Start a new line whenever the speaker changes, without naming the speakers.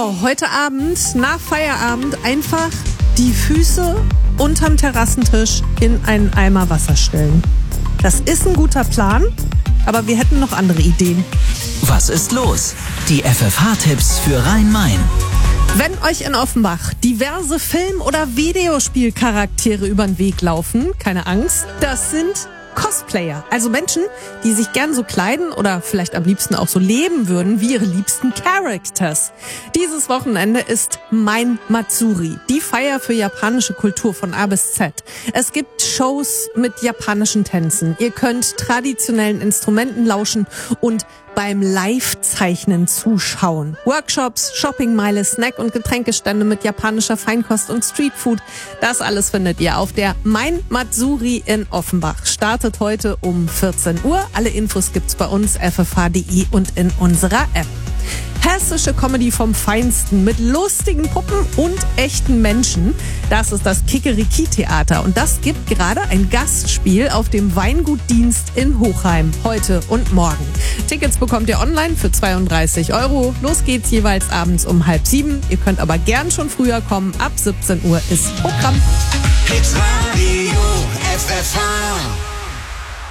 Genau, heute Abend, nach Feierabend, einfach die Füße unterm Terrassentisch in einen Eimer Wasser stellen. Das ist ein guter Plan, aber wir hätten noch andere Ideen.
Was ist los? Die FFH-Tipps für Rhein-Main.
Wenn euch in Offenbach diverse Film- oder Videospielcharaktere über den Weg laufen, keine Angst, das sind Cosplayer. Also Menschen, die sich gern so kleiden oder vielleicht am liebsten auch so leben würden wie ihre liebsten Characters. Dieses Wochenende ist Mein Matsuri, die Feier für japanische Kultur von A bis Z. Es gibt Shows mit japanischen Tänzen. Ihr könnt traditionellen Instrumenten lauschen und beim Live-Zeichnen zuschauen. Workshops, Shoppingmeile, Snack- und Getränkestände mit japanischer Feinkost und Streetfood. Das alles findet ihr auf der Mein Matsuri in Offenbach. Startet heute um 14 Uhr. Alle Infos gibt's bei uns, ffh.de und in unserer App. Hessische Comedy vom Feinsten mit lustigen Puppen und echten Menschen. Das ist das Kikeriki-Theater und das gibt gerade ein Gastspiel auf dem Weingutdienst in Hochheim, heute und morgen. Tickets bekommt ihr online für 32 €. Los geht's jeweils abends um 6:30. Ihr könnt aber gern schon früher kommen, ab 17 Uhr ist Programm.
Hit Radio FFH.